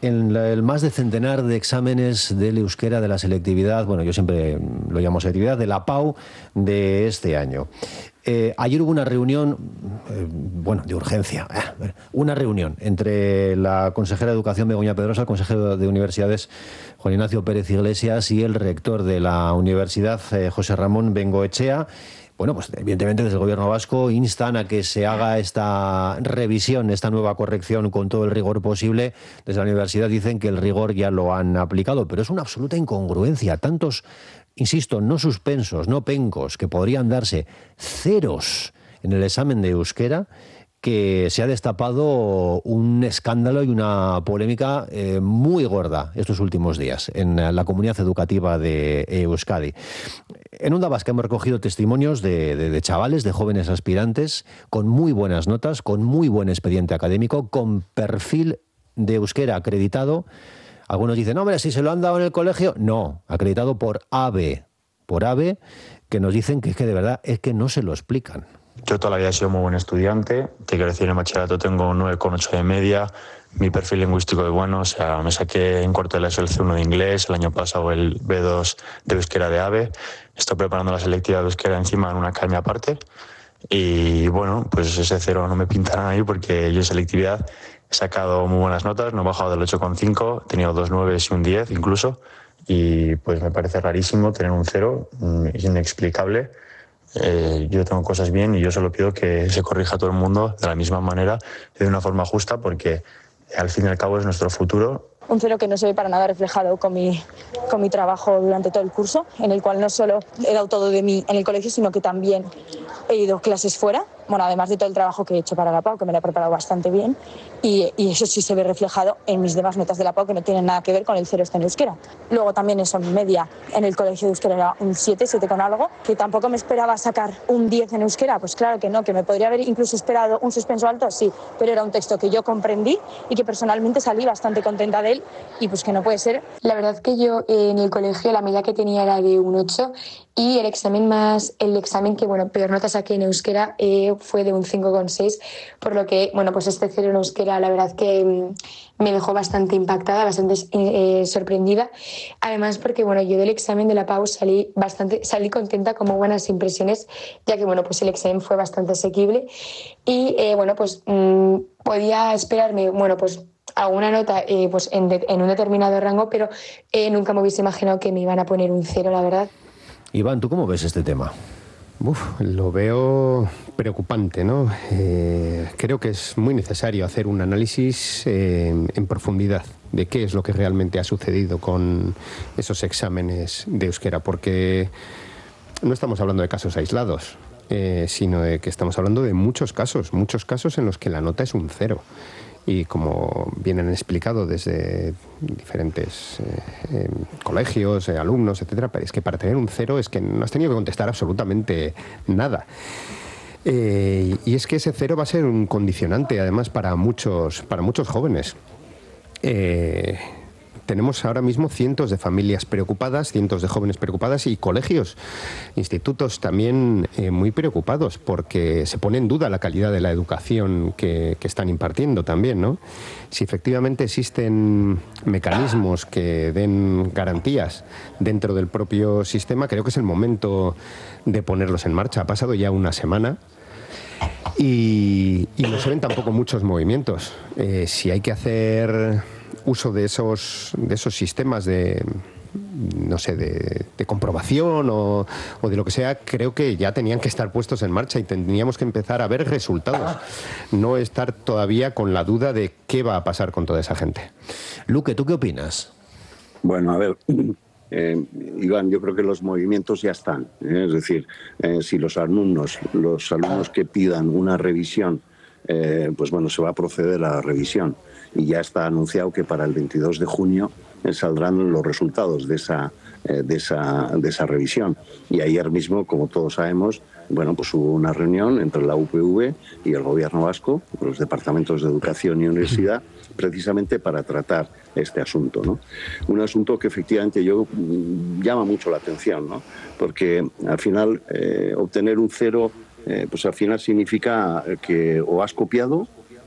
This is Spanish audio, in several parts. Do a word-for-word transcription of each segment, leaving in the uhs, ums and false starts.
en la, el más de centenar de exámenes del euskera de la selectividad, bueno, yo siempre lo llamo selectividad, de la P A U de este año. Eh, ayer hubo una reunión, eh, bueno, de urgencia, eh, una reunión entre la consejera de Educación, Begoña Pedrosa, el consejero de Universidades, Juan Ignacio Pérez Iglesias, y el rector de la universidad, eh, José Ramón Bengoechea. Bueno, pues evidentemente desde el Gobierno vasco instan a que se haga esta revisión, esta nueva corrección con todo el rigor posible. Desde la universidad dicen que el rigor ya lo han aplicado, pero es una absoluta incongruencia. Tantos, insisto, no suspensos, no pencos, que podrían darse ceros en el examen de euskera, que se ha destapado un escándalo y una polémica eh, muy gorda estos últimos días en la comunidad educativa de Euskadi. En Onda Vasca hemos recogido testimonios de, de, de chavales, de jóvenes aspirantes, con muy buenas notas, con muy buen expediente académico, con perfil de euskera acreditado. Algunos dicen, no, hombre, si se lo han dado en el colegio. No, acreditado por AVE, por AVE, que nos dicen que es que de verdad es que no se lo explican. Yo toda la vida he sido muy buen estudiante, te quiero decir, en el bachillerato tengo un nueve coma ocho de media, mi perfil lingüístico es bueno, o sea, me saqué en cuarto de la E S O el C uno de inglés, el año pasado el B dos de euskera de AVE, estoy preparando la selectiva de euskera encima en una academia aparte y bueno, pues ese cero no me pintarán ahí porque yo en selectividad he sacado muy buenas notas, no he bajado del ocho coma cinco, he tenido dos nueves y un diez incluso y pues me parece rarísimo tener un cero, es inexplicable. Eh, yo tengo cosas bien y yo solo pido que se corrija a todo el mundo de la misma manera y de una forma justa porque al fin y al cabo es nuestro futuro. Un cero que no se ve para nada reflejado con mi, con mi trabajo durante todo el curso, en el cual no solo he dado todo de mí en el colegio, sino que también he ido clases fuera, bueno, además de todo el trabajo que he hecho para la P A U, que me la he preparado bastante bien, y, y eso sí se ve reflejado en mis demás notas de la P A U, que no tienen nada que ver con el cero este en euskera. Luego también eso, mi media en el colegio de euskera era un siete, siete con algo, que tampoco me esperaba sacar un diez en euskera, pues claro que no, que me podría haber incluso esperado un suspenso alto, sí, pero era un texto que yo comprendí y que personalmente salí bastante contenta de él, y pues que no puede ser. La verdad que yo eh, en el colegio la media que tenía era de un ocho y el examen más, el examen que bueno, peor nota saqué en euskera eh, fue de un cinco coma seis, por lo que bueno, pues este cero en euskera la verdad que mm, me dejó bastante impactada, bastante eh, sorprendida, además porque bueno, yo del examen de la P A U salí bastante, salí contenta, como buenas impresiones, ya que bueno, pues el examen fue bastante asequible y eh, bueno, pues mm, podía esperarme, bueno, pues a una nota eh, pues en, de, en un determinado rango, pero eh, nunca me hubiese imaginado que me iban a poner un cero, la verdad. Iván, ¿tú cómo ves este tema? Uf, lo veo preocupante, ¿no? Eh, creo que es muy necesario hacer un análisis eh, en profundidad de qué es lo que realmente ha sucedido con esos exámenes de euskera, porque no estamos hablando de casos aislados, eh, sino de que estamos hablando de muchos casos, muchos casos en los que la nota es un cero. Y como bien han explicado desde diferentes eh, eh, colegios, eh, alumnos, etcétera, es que para tener un cero es que no has tenido que contestar absolutamente nada. Eh, y es que ese cero va a ser un condicionante, además, para muchos, para muchos jóvenes. Eh, tenemos ahora mismo cientos de familias preocupadas, cientos de jóvenes preocupadas y colegios, institutos también eh, muy preocupados porque se pone en duda la calidad de la educación que, que están impartiendo también, ¿no? Si efectivamente existen mecanismos que den garantías dentro del propio sistema, creo que es el momento de ponerlos en marcha. Ha pasado ya una semana. Y, y no se ven tampoco muchos movimientos. Eh, si hay que hacer uso de esos, de esos sistemas de, no sé, de, de comprobación o, o de lo que sea, creo que ya tenían que estar puestos en marcha y tendríamos que empezar a ver resultados, no estar todavía con la duda de qué va a pasar con toda esa gente. Luque, ¿tú qué opinas? Bueno, a ver, eh, Iván, yo creo que los movimientos ya están, ¿eh? Es decir, eh, si los alumnos, los alumnos que pidan una revisión, eh, pues bueno, se va a proceder a la revisión. Y ya está anunciado que para el veintidós de junio eh, saldrán los resultados de esa, eh, de, esa, de esa revisión. Y ayer mismo, como todos sabemos, bueno, pues hubo una reunión entre la U P V y el Gobierno vasco, los departamentos de Educación y Universidad, precisamente para tratar este asunto, ¿no? Un asunto que efectivamente yo llama mucho la atención, ¿no? Porque al final eh, obtener un cero, eh, pues al final significa que o has copiado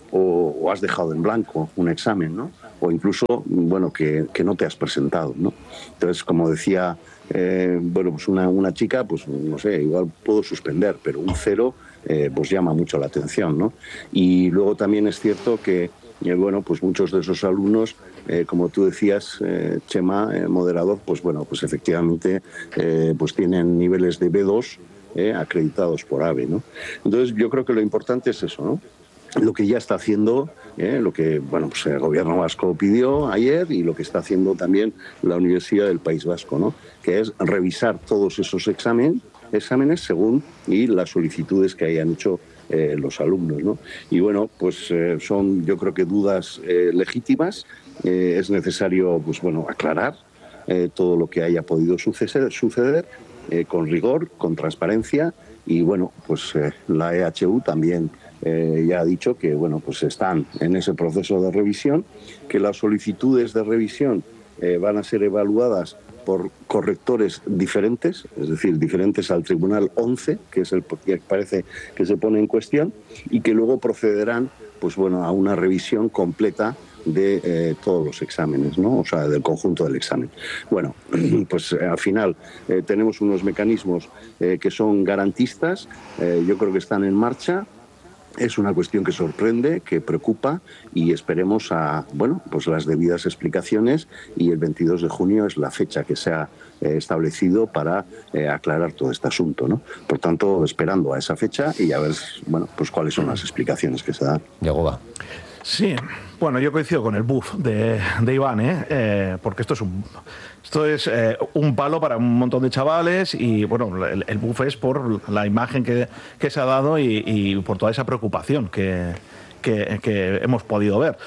o, o has dejado en blanco un examen, ¿no? O incluso, bueno, que, que no te has presentado, ¿no? Entonces, como decía, eh, bueno, pues una, una chica, pues no sé, igual puedo suspender, pero un cero, eh, pues llama mucho la atención, ¿no? Y luego también es cierto que, eh, bueno, pues muchos de esos alumnos, eh, como tú decías, eh, Chema, eh, moderador, pues bueno, pues efectivamente, eh, pues tienen niveles de B dos eh, acreditados por A B E, ¿no? Entonces, yo creo que lo importante es eso, ¿no? Lo que ya está haciendo, eh, lo que bueno, pues el gobierno vasco pidió ayer y lo que está haciendo también la Universidad del País Vasco, ¿no? Que es revisar todos esos examen, exámenes según y las solicitudes que hayan hecho eh, los alumnos, ¿no? Y bueno, pues eh, son yo creo que dudas eh, legítimas. Eh, es necesario pues bueno aclarar eh, todo lo que haya podido suceder, suceder eh, con rigor, con transparencia y bueno, pues eh, la E H U también Eh, ya ha dicho que bueno, pues están en ese proceso de revisión, que las solicitudes de revisión eh, van a ser evaluadas por correctores diferentes, es decir, diferentes al Tribunal once, que es el que parece que se pone en cuestión, y que luego procederán pues bueno, a una revisión completa de eh, todos los exámenes, ¿no? O sea, del conjunto del examen. Bueno, pues eh, al final eh, tenemos unos mecanismos eh, que son garantistas, eh, yo creo que están en marcha. Es una cuestión que sorprende, que preocupa y esperemos a bueno, pues las debidas explicaciones y el veintidós de junio es la fecha que se ha eh, establecido para eh, aclarar todo este asunto, ¿no? Por tanto, esperando a esa fecha y a ver bueno, pues cuáles son las explicaciones que se dan. Yagoba. Sí, bueno, yo coincido con el buff de, de Iván, ¿eh? Eh, porque esto es un esto es eh, un palo para un montón de chavales y bueno, el, el buff es por la imagen que, que se ha dado y, y por toda esa preocupación que, que, que hemos podido ver.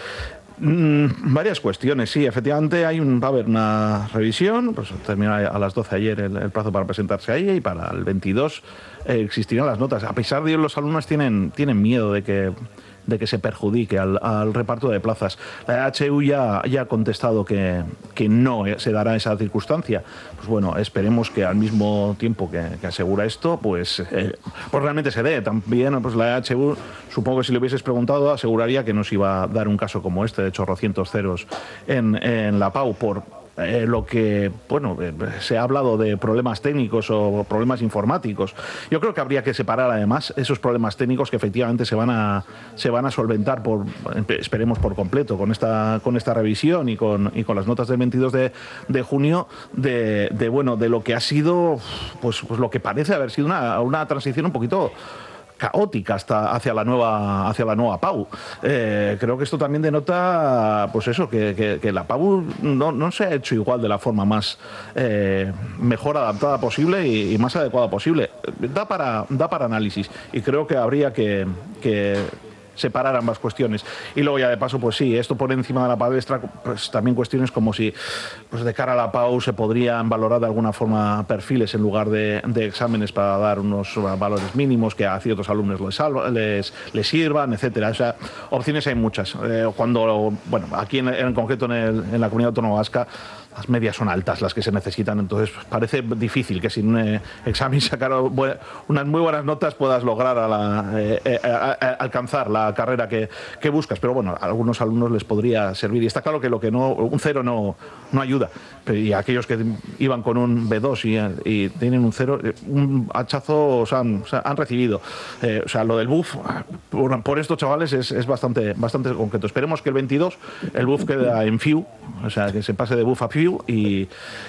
Mm, varias cuestiones, sí, efectivamente hay un, va a haber una revisión, pues terminó a las doce ayer el, el plazo para presentarse ahí y para el veintidós eh, existirán las notas. A pesar de ello, los alumnos tienen, tienen miedo de que de que se perjudique al, al reparto de plazas. La E H U ya, ya ha contestado que, que no se dará esa circunstancia. Pues bueno, esperemos que al mismo tiempo que, que asegura esto, pues, eh, pues realmente se dé. También pues la E H U, supongo que si le hubieses preguntado, aseguraría que no se iba a dar un caso como este, de chorrocientos ceros en, en la PAU, por Eh, lo que, bueno, eh, se ha hablado de problemas técnicos o problemas informáticos. Yo creo que habría que separar además esos problemas técnicos que efectivamente se van a se van a solventar por, esperemos por completo, con esta con esta revisión y con y con las notas del veintidós de, de junio de, de bueno de lo que ha sido pues, pues lo que parece haber sido una, una transición un poquito caótica hasta hacia la nueva hacia la nueva PAU. Eh, creo que esto también denota pues eso, que, que, que la PAU no, no se ha hecho igual de la forma más eh, mejor adaptada posible y, y más adecuada posible. Da para, da para análisis y creo que habría que, que separar ambas cuestiones. Y luego ya de paso, pues sí, esto pone encima de la palestra pues también cuestiones como si pues de cara a la PAU se podrían valorar de alguna forma perfiles en lugar de, de exámenes para dar unos valores mínimos que a ciertos alumnos les, salva, les, les sirvan, etcétera. O sea, opciones hay muchas. Eh, cuando, bueno, aquí en, en concreto en, el, en la Comunidad Autónoma Vasca las medias son altas las que se necesitan, entonces parece difícil que sin un eh, examen sacar unas muy buenas notas puedas lograr a la, eh, eh, a, a alcanzar la carrera que, que buscas, pero bueno, a algunos alumnos les podría servir y está claro que lo que no, un cero no, no ayuda, y aquellos que iban con un B dos y, y tienen un cero, un hachazo o sea, han, o sea, han recibido, eh, o sea, lo del buff por, por estos chavales es, es bastante, bastante concreto. Esperemos que el veintidós el buff queda en F I U, o sea, que se pase de buff a F I U y,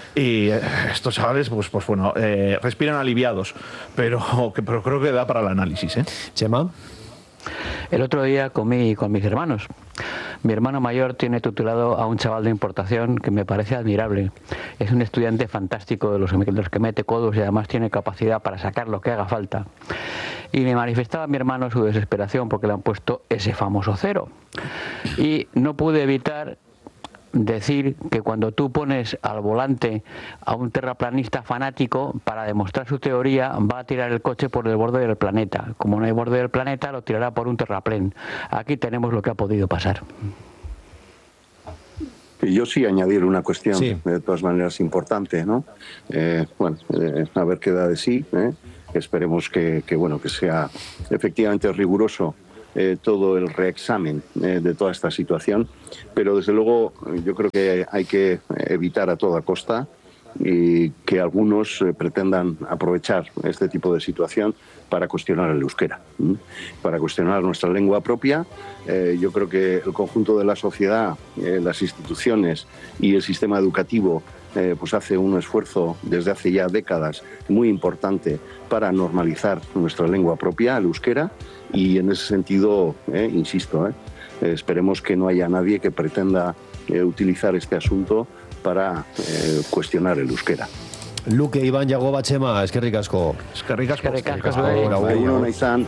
y estos chavales pues, pues bueno, eh, respiran aliviados, pero, pero creo que da para el análisis, ¿eh? Chema. El otro día comí con mis hermanos. Mi hermano mayor tiene tutelado a un chaval de importación que me parece admirable. Es un estudiante fantástico de los, de los que mete codos y además tiene capacidad para sacar lo que haga falta. Y me manifestaba mi hermano su desesperación porque le han puesto ese famoso cero. Y no pude evitar decir que cuando tú pones al volante a un terraplanista fanático para demostrar su teoría, va a tirar el coche por el borde del planeta. Como no hay borde del planeta, lo tirará por un terraplén. Aquí tenemos lo que ha podido pasar. Y yo sí añadir una cuestión, sí. de todas maneras importante, ¿no? Eh, bueno, eh, a ver qué da de sí. ¿eh? Esperemos que, que, bueno, que sea efectivamente riguroso eh, todo el reexamen eh, de toda esta situación, pero desde luego yo creo que hay que evitar a toda costa y que algunos eh, pretendan aprovechar este tipo de situación para cuestionar el euskera, ¿m? para cuestionar nuestra lengua propia. Eh, yo creo que el conjunto de la sociedad, eh, las instituciones y el sistema educativo eh, pues hace un esfuerzo desde hace ya décadas muy importante para normalizar nuestra lengua propia, el euskera, y en ese sentido, eh, insisto, eh, esperemos que no haya nadie que pretenda eh, utilizar este asunto para eh, cuestionar el euskera. Luke, Iván, Yagoba, Chema, eskerrik asko. Eskerrik asko. Eskerrik asko. Egun ona izan.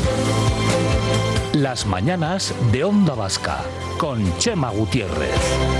Las mañanas de Onda Vasca con Chema Gutiérrez.